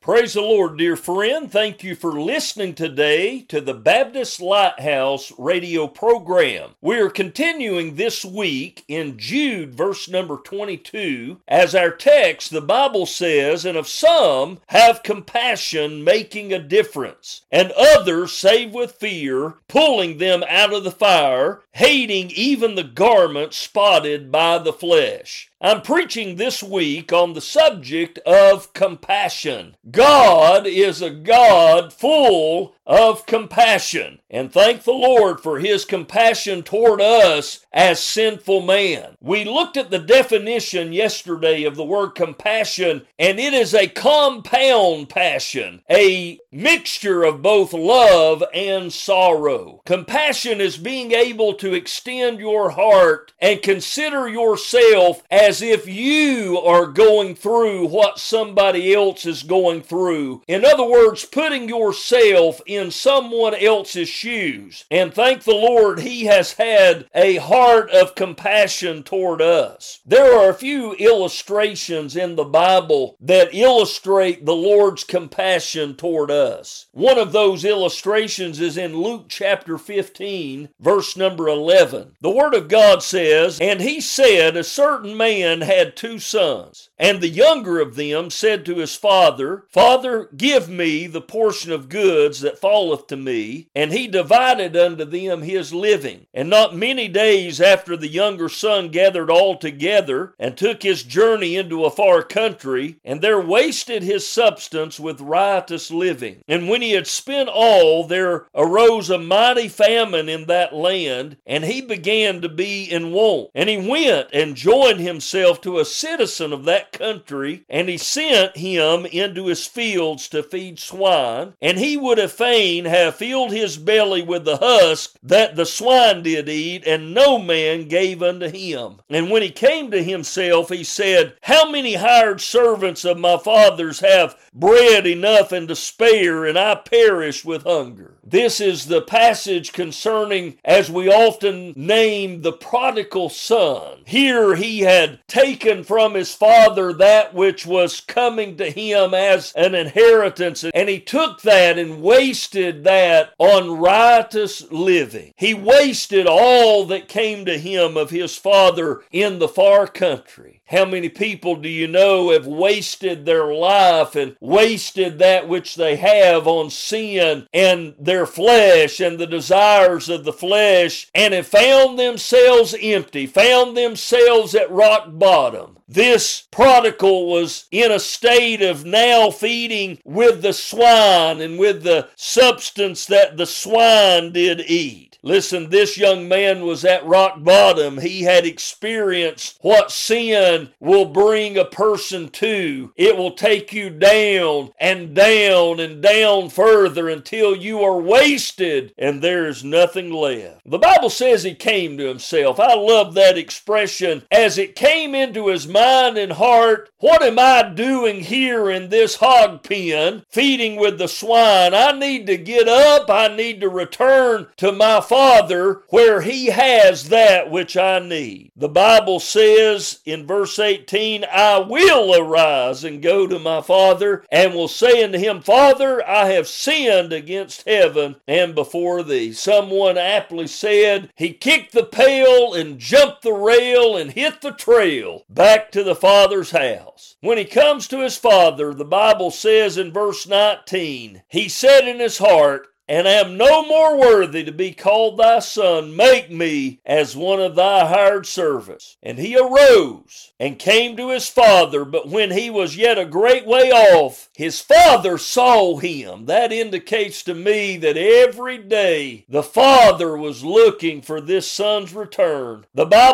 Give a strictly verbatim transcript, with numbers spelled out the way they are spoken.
Praise the Lord, dear friend. Thank you for listening today to the Baptist Lighthouse radio program. We are continuing this week in Jude, verse number twenty-two. As our text, the Bible says, "And of some have compassion, making a difference, and others save with fear, pulling them out of the fire, hating even the garment spotted by the flesh." I'm preaching this week on the subject of compassion. God is a God full of compassion, and thank the Lord for His compassion toward us as sinful man. We looked at the definition yesterday of the word compassion, and it is a compound passion, a mixture of both love and sorrow. Compassion is being able to extend your heart and consider yourself as if you are going through what somebody else is going through. In other words, putting yourself in someone else's shoes. And thank the Lord, He has had a heart of compassion toward us. There are a few illustrations in the Bible that illustrate the Lord's compassion toward us. One of those illustrations is in Luke chapter fifteen, verse number eleven. The Word of God says, "And he said, a certain man had two sons, and the younger of them said to his father, Father, give me the portion of goods that falleth to me. And he divided unto them his living. And not many days after the younger son gathered all together, and took his journey into a far country, and there wasted his substance with riotous living. And when he had spent all, there arose a mighty famine in that land, and he began to be in want. And he went and joined himself to a citizen of that country, and he sent him into his fields to feed swine. And he would have fain have filled his belly with the husk that the swine did eat, and no man gave unto him. And when he came to himself, he said, How many hired servants of my father's have bread enough and to spare, and I perish with hunger?" This is the passage concerning, as we often name, the prodigal son. Here he had taken from his father that which was coming to him as an inheritance, and he took that and wasted that on riotous living. He wasted all that came to him of his father in the far country. How many people do you know have wasted their life and wasted that which they have on sin and their flesh and the desires of the flesh, and have found themselves empty, found themselves at rock bottom? This prodigal was in a state of now feeding with the swine and with the substance that the swine did eat. Listen, this young man was at rock bottom. He had experienced what sin will bring a person to. It will take you down and down and down further until you are wasted and there is nothing left. The Bible says he came to himself. I love that expression. As it came into his mind and heart, what am I doing here in this hog pen, feeding with the swine? I need to get up. I need to return to my Father where He has that which I need. The Bible says in verse eighteen, I will arise and go to my Father, and will say unto him, Father, I have sinned against heaven and before thee. Someone aptly said, he kicked the pail and jumped the rail and hit the trail back to the Father's house. When he comes to his Father, the Bible says in verse nineteen, he said in his heart, and am no more worthy to be called thy son. Make me as one of thy hired servants. And he arose and came to his father, but when he was yet a great way off, his father saw him. That indicates to me that every day the father was looking for this son's return. The Bible